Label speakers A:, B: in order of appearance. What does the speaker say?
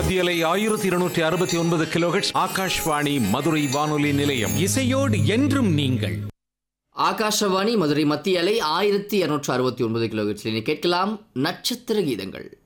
A: மத்தியலை 1269 கிலோஹெர்ட்ஸ் ஆகாஷ்வாணி மதுரை வானொலி நிலையம்.
B: இசையோடு என்றும் நீங்கள்.
C: ஆகாஷவாணி மதுரை மத்திய அலை 1269 கிலோஹெர்ட்ஸில் கேட்கலாம் நட்சத்திர கீதங்கள்.